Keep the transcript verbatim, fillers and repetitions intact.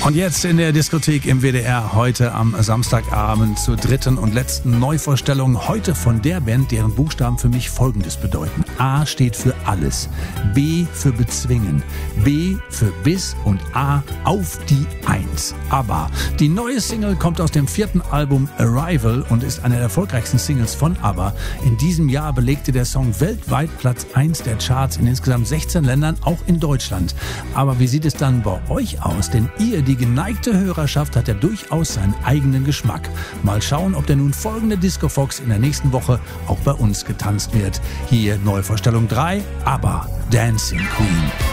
Und jetzt in der Diskothek im W D R heute am Samstagabend zur dritten und letzten Neuvorstellung. Heute von der Band, deren Buchstaben für mich Folgendes bedeuten. A steht für alles, B für bezwingen, B für bis und A auf die Eins. ABBA. Die neue Single kommt aus dem vierten Album Arrival und ist eine der erfolgreichsten Singles von ABBA. In diesem Jahr belegte der Song weltweit Platz eins der Charts in insgesamt sechzehn Ländern, auch in Deutschland. Aber wie sieht es dann bei euch aus? Denn ihr, die geneigte Hörerschaft, hat ja durchaus seinen eigenen Geschmack. Mal schauen, ob der nun folgende Disco Fox in der nächsten Woche auch bei uns getanzt wird. Hier Neuvorstellung drei, ABBA, Dancing Queen.